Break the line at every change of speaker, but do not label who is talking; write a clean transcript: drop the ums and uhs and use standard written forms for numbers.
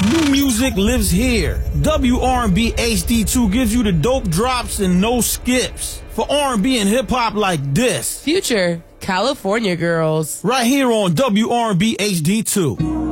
New music lives here. WR&B HD2 gives you the dope drops and no skips. For R&B and hip-hop like this.
Future California Girls.
Right here on WR&B HD2.